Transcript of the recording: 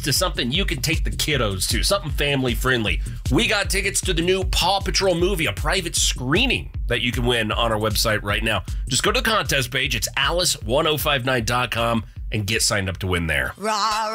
to something you can take the kiddos to, something family friendly. We got tickets to the new Paw Patrol movie, a private screening that you can win on our website right now. Just go to the contest page. It's alice1059.com and get signed up to win there.